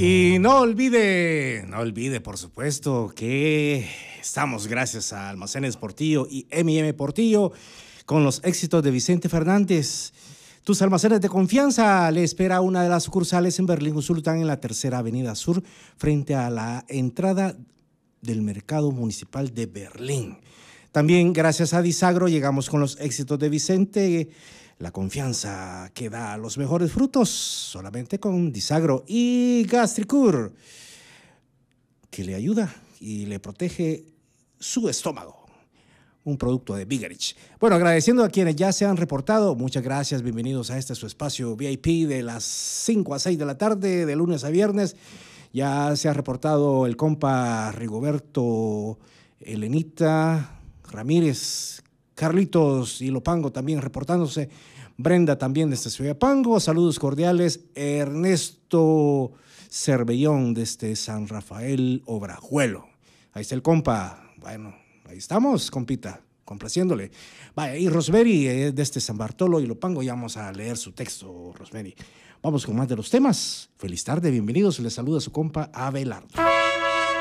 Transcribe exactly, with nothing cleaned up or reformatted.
Y no olvide, no olvide, por supuesto, que estamos gracias a Almacenes Portillo y eme y eme Portillo con los éxitos de Vicente Fernández. Tus almacenes de confianza. Le espera una de las sucursales en Berlín Usulután, en la tercera avenida sur, frente a la entrada del mercado municipal de Berlín. También gracias a Disagro llegamos con los éxitos de Vicente. La confianza que da los mejores frutos solamente con Disagro. Y Gastricur, que le ayuda y le protege su estómago. Un producto de Bigarich. Bueno, agradeciendo a quienes ya se han reportado. Muchas gracias, bienvenidos a este su espacio V I P de las cinco a seis de la tarde, de lunes a viernes. Ya se ha reportado el compa Rigoberto, Elenita Ramírez, Carlitos y Lopango también reportándose. Brenda también desde Soyapango. Saludos cordiales. Ernesto Cervellón desde San Rafael Obrajuelo. Ahí está el compa. Bueno, ahí estamos, compita, complaciéndole. Vaya, y Rosmery eh, desde San Bartolo y Lopango. Ya vamos a leer su texto, Rosmery. Vamos con más de los temas. Feliz tarde, bienvenidos. Les saluda su compa Abelardo.